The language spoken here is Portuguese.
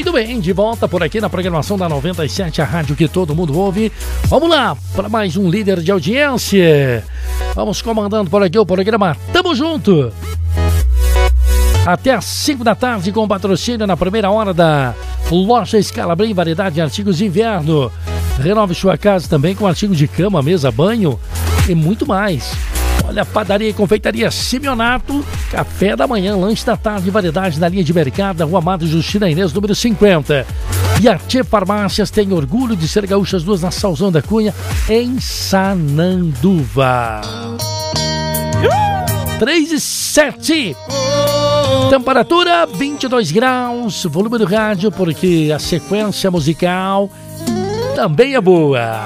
Muito bem, de volta por aqui na programação da 97, a rádio que todo mundo ouve. Vamos lá para mais um líder de audiência. Vamos comandando por aqui o programa Tamo Junto. Até às 5 da tarde com patrocínio na primeira hora da Loja Scalabrin, variedade de artigos de inverno. Renove sua casa também com artigos de cama, mesa, banho e muito mais. Olha, padaria e confeitaria Simeonato, café da manhã, lanche da tarde, variedade na linha de mercado, Rua Amado Justina Inês, número 50. E a Tchê Farmácias tem orgulho de ser gaúchas duas na Salzão da Cunha, em Sananduva. 3:07. Temperatura 22 graus, volume do rádio, porque a sequência musical também é boa.